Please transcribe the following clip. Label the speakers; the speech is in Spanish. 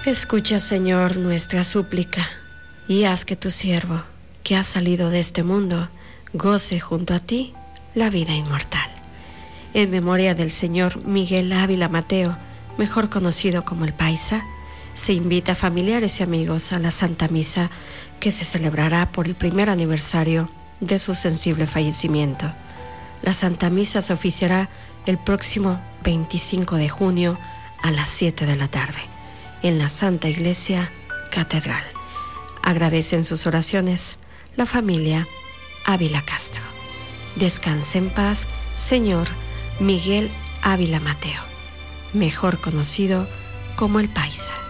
Speaker 1: Escucha, Señor, nuestra súplica, y haz que tu siervo, que ha salido de este mundo, goce junto a ti la vida inmortal. En memoria del señor Miguel Ávila Mateo, mejor conocido como el Paisa, se invita a familiares y amigos a la Santa Misa que se celebrará por el primer aniversario de su sensible fallecimiento. La Santa Misa se oficiará el próximo 25 de junio a las 7 de la tarde en la Santa Iglesia Catedral. Agradecen sus oraciones la familia Ávila Castro. Descanse en paz, señor Miguel Ávila Mateo, mejor conocido como el Paisa.